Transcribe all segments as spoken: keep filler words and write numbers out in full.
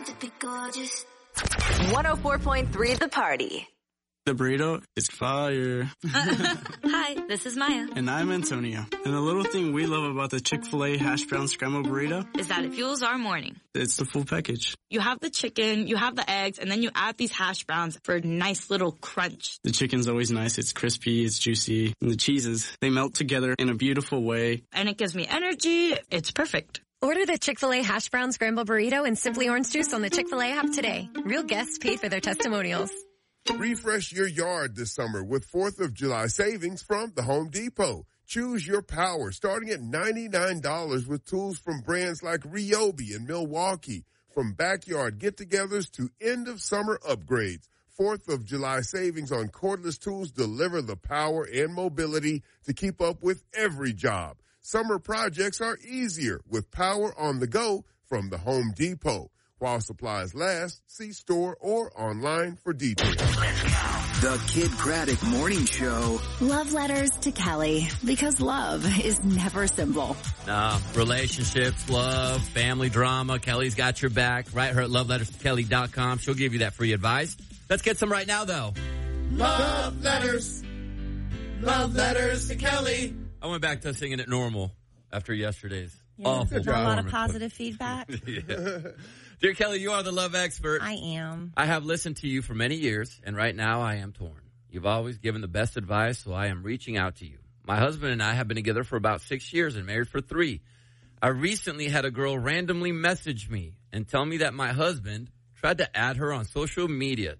To be gorgeous. one oh four point three The Party. The burrito is fire. Hi, this is Maya. And I'm Antonio. And the little thing we love about the Chick-fil-A hash brown scrambled burrito is that it fuels our morning. It's the full package. You have the chicken, you have the eggs, and then you add these hash browns for a nice little crunch. The chicken's always nice. It's crispy, it's juicy. And the cheeses, they melt together in a beautiful way. And it gives me energy. It's perfect. Order the Chick-fil-A hash brown scrambled burrito and Simply Orange Juice on the Chick-fil-A app today. Real guests paid for their testimonials. Refresh your yard this summer with fourth of July savings from the Home Depot. Choose your power starting at ninety-nine dollars with tools from brands like Ryobi and Milwaukee. From backyard get-togethers to end-of-summer upgrades, fourth of July savings on cordless tools deliver the power and mobility to keep up with every job. Summer projects are easier with power on the go from the Home Depot. While supplies last, see store or online for details. The Kid Craddock Morning Show. Love letters to Kelly, because love is never simple. Uh, relationships, love, family drama. Kelly's got your back. Write her at love letters to kelly dot com. She'll give you that free advice. Let's get some right now, though. Love letters. Love letters to Kelly. I went back to singing it normal after yesterday's yeah, awful a lot of positive feedback. Yeah. Dear Kelly, you are the love expert. I am. I have listened to you for many years, and right now I am torn. You've always given the best advice, so I am reaching out to you. My husband and I have been together for about six years and married for three. I recently had a girl randomly message me and tell me that my husband tried to add her on social media.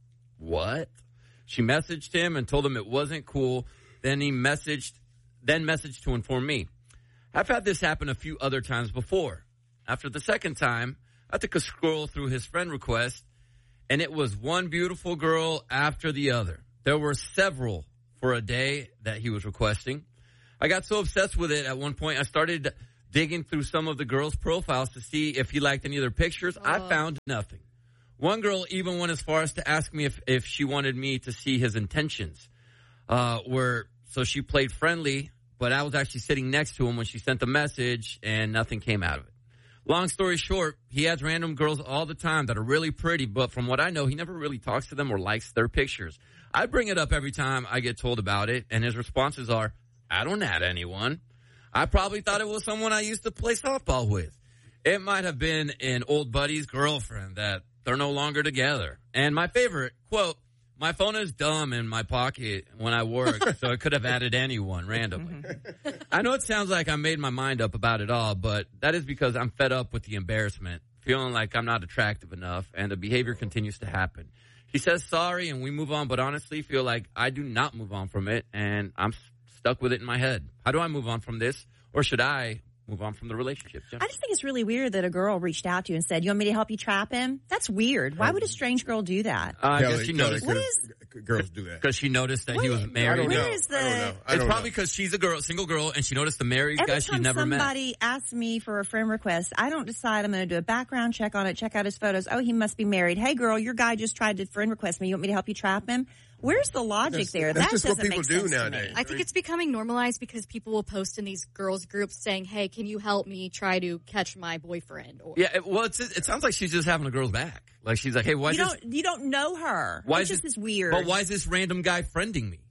What? She messaged him and told him it wasn't cool. Then he messaged, then messaged to inform me. I've had this happen a few other times before. After the second time, I took a scroll through his friend request, and it was one beautiful girl after the other. There were several for a day that he was requesting. I got so obsessed with it at one point, I started digging through some of the girls' profiles to see if he liked any of their pictures. Oh. I found nothing. One girl even went as far as to ask me if, if she wanted me to see his intentions. Uh, where, so she played friendly, but I was actually sitting next to him when she sent the message, and nothing came out of it. Long story short, he has random girls all the time that are really pretty, but from what I know, he never really talks to them or likes their pictures. I bring it up every time I get told about it, and his responses are, I don't add anyone. I probably thought it was someone I used to play softball with. It might have been an old buddy's girlfriend that they're no longer together. And my favorite, quote, my phone is dumb in my pocket when I work, so I could have added anyone randomly. I know it sounds like I made my mind up about it all, but that is because I'm fed up with the embarrassment, feeling like I'm not attractive enough, and the behavior continues to happen. He says sorry, and we move on, but honestly feel like I do not move on from it, and I'm stuck with it in my head. How do I move on from this, or should I move on from the relationship? Jennifer? I just think it's really weird that a girl reached out to you and said, you want me to help you trap him? That's weird. Why would a strange girl do that? Uh, I Kelly, guess she Kelly noticed. What is, girls do that? Because she noticed that what, he was married. I don't know. Where is the, I don't know. I it's don't probably know. because she's a girl, single girl, and she noticed the married Every guy she time never met. somebody asks me for a friend request, I don't decide I'm going to do a background check on it, check out his photos. Oh, he must be married. Hey, girl, your guy just tried to friend request me. You want me to help you trap him? Where's the logic That's, there? that's that just doesn't what people make do sense nowadays. to me. I think it's becoming normalized because people will post in these girls groups saying, hey, can you help me try to catch my boyfriend? Or, Yeah, it, well, it's, it sounds like she's just having a girl's back. Like she's like, hey, why you is don't, this? you don't know her. Why It's is just this is weird. But why is this random guy friending me?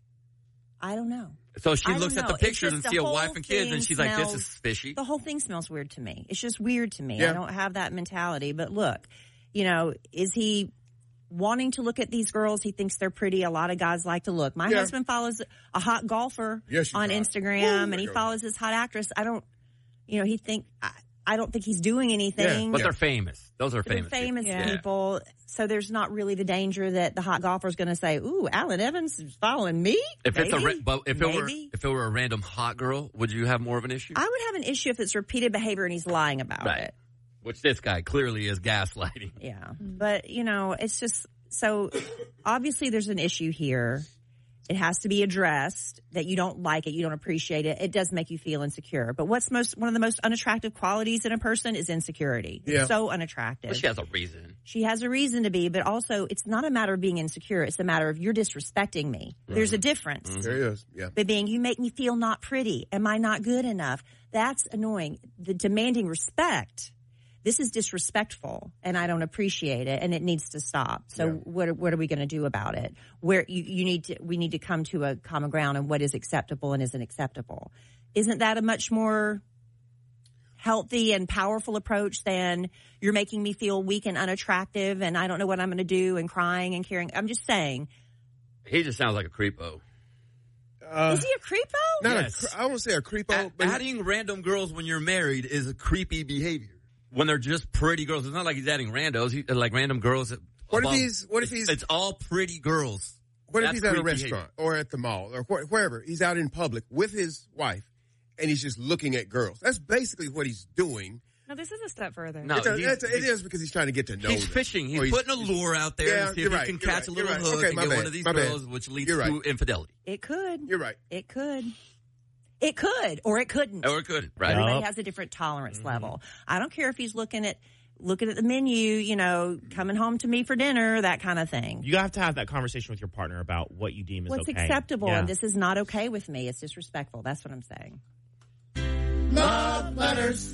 I don't know. So she I looks don't at the know. It's pictures just and the see a whole wife and kids, thing and she's like, this smells- is fishy. The whole thing smells weird to me. It's just weird to me. Yeah. I don't have that mentality. But look, you know, is he wanting to look at these girls? He thinks they're pretty. A lot of guys like to look. My Yeah. husband follows a hot golfer Yeah, she's on hot. Instagram, Woo, and he there follows this hot actress. I don't, you know, he think I, I don't think he's doing anything. But Yeah. they're famous. Those are They're famous. famous people. people. Yeah. So there's not really the danger that the hot golfer is going to say, "Ooh, Alan Evans is following me." If Maybe. it's a, ra- but if it were, Maybe. if it were a random hot girl, would you have more of an issue? I would have an issue if it's repeated behavior and he's lying about Right. it. Which this guy clearly is gaslighting. Yeah. But, you know, it's just, so obviously there's an issue here. It has to be addressed that you don't like it, you don't appreciate it. It does make you feel insecure. But what's most, one of the most unattractive qualities in a person is insecurity. Yeah. It's so unattractive. But she has a reason. She has a reason to be, but also it's not a matter of being insecure. It's a matter of you're disrespecting me. Right. There's a difference. There is, yeah. But being, you make me feel not pretty. Am I not good enough? That's annoying. The demanding respect. this is disrespectful and I don't appreciate it and it needs to stop. So yeah. what, what are we going to do about it? Where you, you need to, we need to come to a common ground on what is acceptable and isn't acceptable. Isn't that a much more healthy and powerful approach than you're making me feel weak and unattractive and I don't know what I'm going to do and crying and caring? I'm just saying. He just sounds like a creepo. Uh, is he a creepo? Not yes. a, I won't say a creepo. Add, but adding random girls when you're married is a creepy behavior. When they're just pretty girls, it's not like he's adding randos. He, like random girls. What above, if he's? What if he's? It's, it's all pretty girls. What That's if he's at a behavior. restaurant or at the mall or wh- wherever? He's out in public with his wife, and he's just looking at girls. That's basically what he's doing. No, this is a step further. No, it's a, it's a, it is because he's trying to get to know He's them. fishing. He's, he's putting a lure out there yeah, to see if right, he can catch right, a little right. hook Okay, and my get bad, one of these my girls, bad. which leads You're to right. infidelity. It could. You're right. It could. It could, or it couldn't. Or it could, right. Everybody Nope. has a different tolerance mm-hmm. level. I don't care if he's looking at looking at the menu, you know, coming home to me for dinner, that kind of thing. You have to have that conversation with your partner about what you deem is What's okay. acceptable, Yeah. and this is not okay with me. It's disrespectful. That's what I'm saying. Love letters.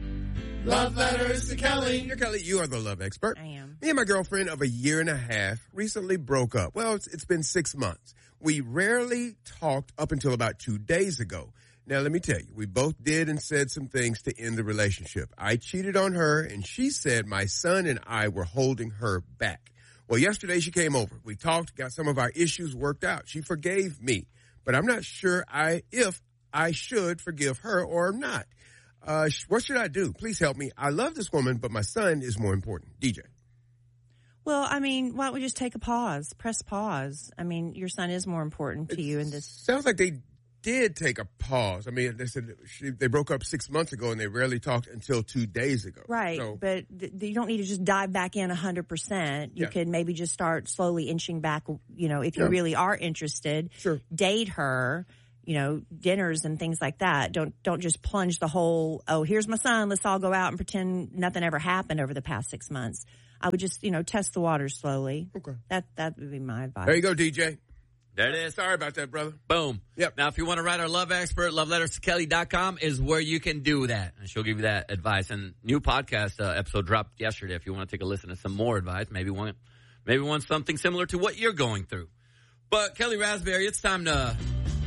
Love letters to Kelly. You're Kelly. You are the love expert. I am. Me and my girlfriend of a year and a half recently broke up. Well, it's, it's been six months. We rarely talked up until about two days ago. Now, let me tell you, we both did and said some things to end the relationship. I cheated on her, and she said my son and I were holding her back. Well, yesterday she came over. We talked, got some of our issues worked out. She forgave me, but I'm not sure I if I should forgive her or not. Uh, what should I do? Please help me. I love this woman, but my son is more important. D J. Well, I mean, why don't we just take a pause? Press pause. I mean, your son is more important to you in this. Sounds like they did take a pause. I mean, they said she, they broke up six months ago and they rarely talked until two days ago. Right, So, but th- you don't need to just dive back in one hundred percent. You Yeah. could maybe just start slowly inching back, you know, if you Yeah. really are interested. Sure. Date her, you know, dinners and things like that. Don't don't just plunge the whole, oh, here's my son, let's all go out and pretend nothing ever happened over the past six months. I would just, you know, test the waters slowly. Okay. That, that would be my advice. There you go, D J. There it is. Sorry about that, brother. Boom. Yep. Now, if you want to write our love expert, love letters to kelly dot com is where you can do that. And she'll give you that advice. And new podcast uh, episode dropped yesterday. If you want to take a listen to some more advice, maybe one, maybe want something similar to what you're going through. But Kelly Raspberry, it's time to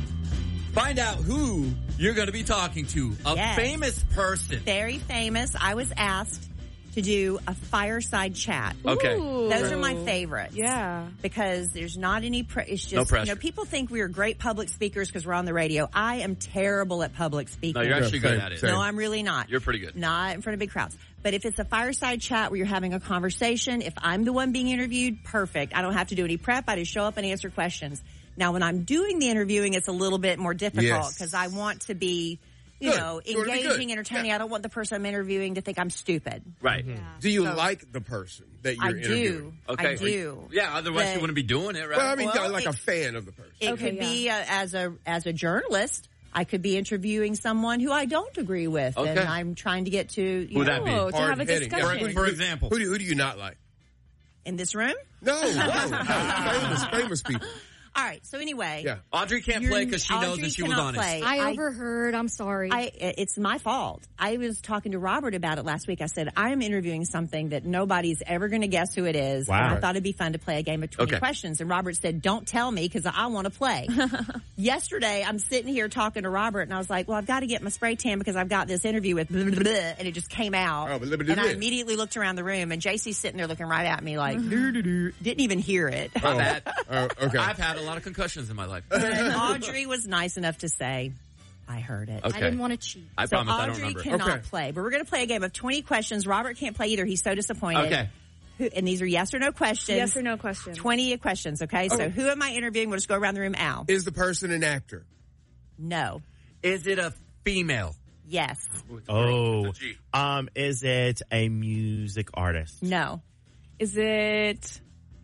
find out who you're going to be talking to. A Yes. famous person. Very famous. I was asked to do a fireside chat. Okay. Ooh. Those are my favorites. Yeah. Because there's not any, pre- it's just, No pressure. you know, people think we are great public speakers because we're on the radio. I am terrible at public speaking. No, you're actually Yeah, good same, at it. same. No, I'm really not. You're pretty good. Not in front of big crowds. But if it's a fireside chat where you're having a conversation, if I'm the one being interviewed, perfect. I don't have to do any prep. I just show up and answer questions. Now, when I'm doing the interviewing, it's a little bit more difficult Yes. because I want to be, you Good. know, You wanna be good. engaging, entertaining. I don't want the person I'm interviewing to think I'm stupid. Right. Do you So- like the person that you're I interviewing? do. Okay. I do. Yeah, otherwise But- you wouldn't be doing it, right? Well, I mean, Well, like it- a fan of the person. It Okay, could yeah. be uh, as a as a journalist. I could be interviewing someone who I don't agree with, and Okay. I'm trying to get to you Who'd know, that be? Oh, to have a Hard-heading. Yeah, discussion. who- For who- example. Who do, who do you not like? in this room. No, no, no. famous, famous people. All right. So anyway, Yeah. Audrey can't You're- play because she knows Audrey that she was cannot honest. play. I I- overheard. I'm sorry. I, it's my fault. I was talking to Robert about it last week. I said, I am interviewing something that nobody's ever going to guess who it is. Wow. And I thought it'd be fun to play a game of twenty Okay. questions. And Robert said, don't tell me because I want to play. Yesterday, I'm sitting here talking to Robert and I was like, well, I've got to get my spray tan because I've got this interview with blah, blah, blah, and it just came out. Oh, but blah, blah, and I blah. immediately looked around the room and J C's sitting there looking right at me like, doo, doo, doo. Didn't even hear it. My bad. Oh, okay. I've had a lot of concussions in my life. But Audrey was nice enough to say, I heard it. Okay. I didn't want to cheat. I So promise I don't Audrey remember. cannot Okay. play, but we're going to play a game of twenty questions. Robert can't play either. He's so disappointed. Okay. Who, and these are yes or no questions. Yes or no question. twenty questions, okay? So Okay. who am I interviewing? We'll just go around the room. Al. Is the person an actor? No. Is it a female? Yes. Oh, G. um, is it a music artist? No. Is it?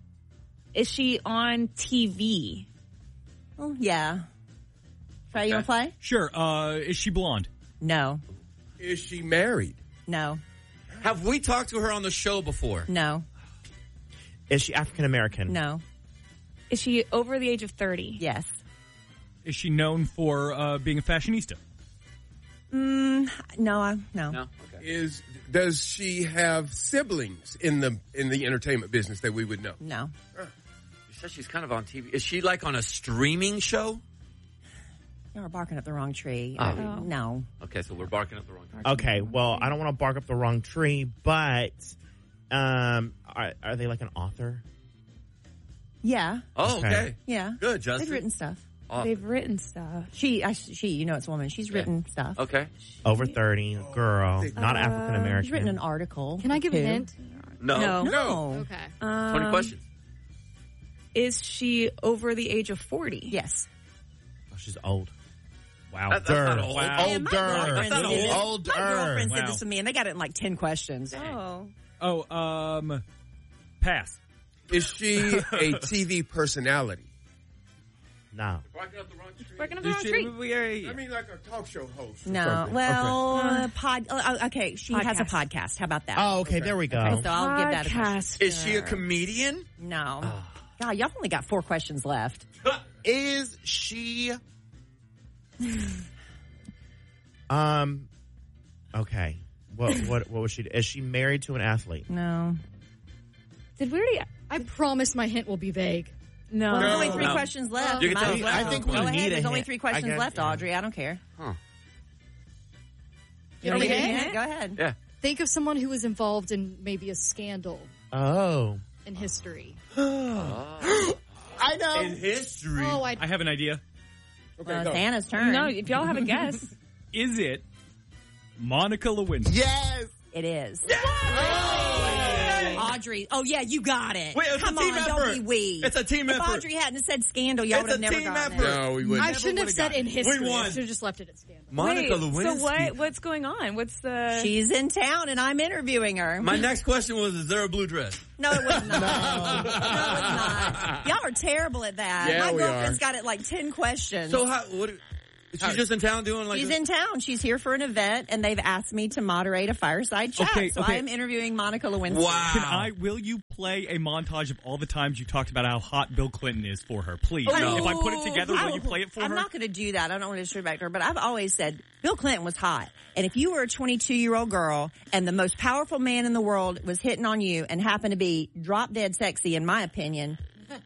Is she on T V? Oh, yeah. Trey, you want to play? Sure. Uh, is she blonde? No. Is she married? No. Have we talked to her on the show before? No. Is she African American? No. Is she over the age of thirty? Yes. Is she known for uh, being a fashionista? Mm, no, I, no. No. Okay. Is does she have siblings in the in the entertainment business that we would know? No. You said she's kind of on T V. Is she like on a streaming show? You're barking up the wrong tree. Oh. Uh, no. Okay, so we're barking up the wrong tree. Okay, well, I don't want to bark up the wrong tree, but um, are, are they like an author? Yeah. Oh, okay. Okay. Yeah. Good, Justin. They've written stuff. Awesome. They've written stuff. She, I, she, you know, it's a woman. She's written stuff. Okay. Over thirty, a girl, not Uh, African American. She's written an article. Can I give a too. hint? No. No. No. Okay. Um, twenty questions. Is she over the age of forty? Yes. Oh, she's old. Wow. That- that's not old. Wow. And my Older. girlfriend That's not did this- old. My girlfriend Older. said this to me, and they got it in like ten questions. Oh. Oh, um, pass. Is she a T V personality? No. Barking up the wrong tree. Barking up the Is wrong she- tree. we are- I mean, like a talk show host. or No. something. Well, Okay. uh, pod. Oh, okay, she has a Podcast. podcast. How about that? Oh, okay, there we go. Okay, so I'll give that a question. Podcaster. Is she a comedian? No. God, y'all only got four questions left. Is she? um. Okay. What? What? What was she? Is she married to an athlete? No. Did we already? I promise my hint will be vague. No. Well, there's only No. three No. questions left. You can Might tell- as well. I think we Go need ahead. a There's only hint. three I questions got- left, Audrey. I don't care. Huh. You want want me me to to hint? hint? Go ahead. Yeah. Think of someone who was involved in maybe a scandal Oh. in history. I know. In history. Oh, I I have an idea. Okay, Uh, it's go. Anna's turn. No, if y'all have a guess. Is it Monica Lewinsky? Yes. It is. Audrey. Oh, yeah, you got it. Wait, it's a Come team on, effort. don't be we. It's a team if effort. Audrey hadn't said scandal, y'all It's would have a never team gotten effort. it. No, we wouldn't. I shouldn't have said in history. We won. I should have just left it at scandal. Monica Wait, Lewinsky. so what? What's going on? What's the? She's in town, and I'm interviewing her. My next question was, is there a blue dress? No, it was not. no. it was not. Y'all are terrible at that. Yeah, My we girlfriend's are. got it like ten questions. So how, what, is she just in town doing like She's this? in town. She's here for an event, and they've asked me to moderate a fireside chat. Okay, so okay. I am interviewing Monica Lewinsky. Wow. Can I? Will you play a montage of all the times you talked about how hot Bill Clinton is for her? Please. No. If I put it together, will you play it for I'm her? not going to do that. I don't want to disrespect her, but I've always said Bill Clinton was hot. And if you were a twenty-two-year-old girl and the most powerful man in the world was hitting on you and happened to be drop dead sexy, in my opinion,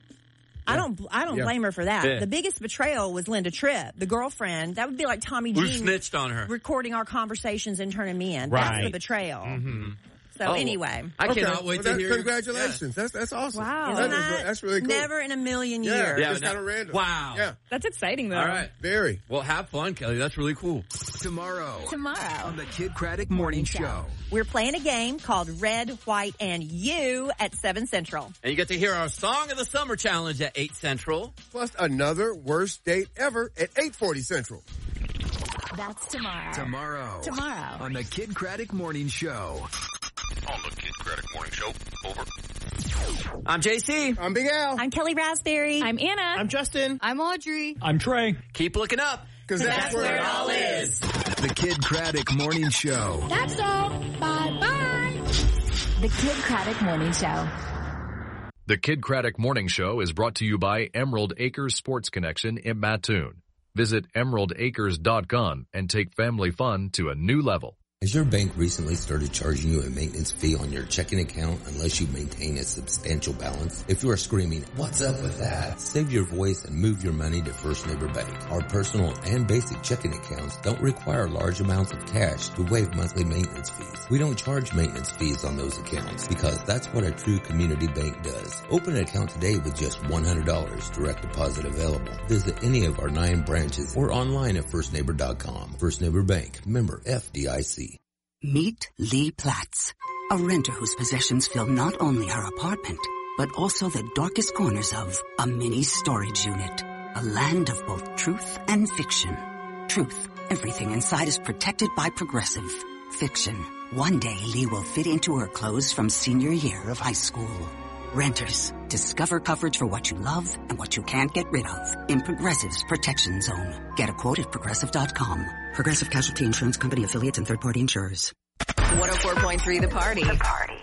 I don't. I don't Yeah. blame her for that. Yeah. The biggest betrayal was Linda Tripp, the girlfriend. That would be like Tommy Who Jean snitched on her? recording our conversations and turning me in. That's the Right. betrayal. Mm-hmm. So Oh, anyway, I Okay. cannot wait Well, to that- hear. Congratulations. That's that's awesome. Wow. That isn't is- that that's really cool. never in a million Yeah, years? Yeah, it's no- kind of random. Wow. Yeah. That's exciting, though. All right. Very. Well, have fun, Kelly. That's really cool. Tomorrow Tomorrow. on the Kid Craddock Morning Show. We're playing a game called Red, White, and You at seven Central. And you get to hear our Song of the Summer Challenge at eight Central. Plus another worst date ever at eight forty Central. That's tomorrow. Tomorrow. Tomorrow. On the Kid Craddock Morning Show. On the Kid Craddock Morning Show. Over. I'm J C. I'm Big Al. I'm Kelly Raspberry. I'm Anna. I'm Justin. I'm Audrey. I'm Trey. Keep looking up. Because that's, That's where it all is. The Kid Craddock Morning Show. That's all. Bye-bye. The Kid Craddock Morning Show. The Kid Craddock Morning Show is brought to you by Emerald Acres Sports Connection in Mattoon. Visit emerald acres dot com and take family fun to a new level. Has your bank recently started charging you a maintenance fee on your checking account unless you maintain a substantial balance? If you are screaming, "What's up with that?" Save your voice and move your money to First Neighbor Bank. Our personal and basic checking accounts don't require large amounts of cash to waive monthly maintenance fees. We don't charge maintenance fees on those accounts because that's what a true community bank does. Open an account today with just one hundred dollars direct deposit available. Visit any of our nine branches or online at first neighbor dot com. First Neighbor Bank, member F D I C. Meet Lee Platts, a renter whose possessions fill not only her apartment, but also the darkest corners of a mini storage unit. A land of both truth and fiction. Truth, everything inside is protected by Progressive. Fiction, one day Lee will fit into her clothes from senior year of high school. Renters, discover coverage for what you love and what you can't get rid of in Progressive's Protection Zone. Get a quote at progressive dot com. Progressive Casualty Insurance Company affiliates and third-party insurers. one oh four point three The Party. The Party.